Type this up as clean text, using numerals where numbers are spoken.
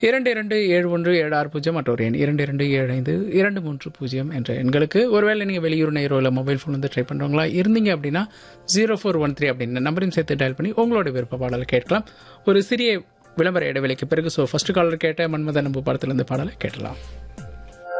227176 மற்றொரு எண் 227523 என்ற எண்களுக்கு. ஒருவேளை நீங்கள் வெளியூர் நேரோ இல்லை மொபைல் ஃபோன் வந்து ட்ரை பண்ணுறவங்களா இருந்தீங்க அப்படின்னா 0413 அப்படின்னு நம்பரையும் சேர்த்து டயல் பண்ணி உங்களோட விருப்ப பாடலை கேட்கலாம். ஒரு சிறிய விளம்பர இடைவெளிக்கு பிறகு ஃபர்ஸ்ட் காலர் கேட்ட மன்மத நம்பு படத்திலிருந்து பாடலை கேட்கலாம்.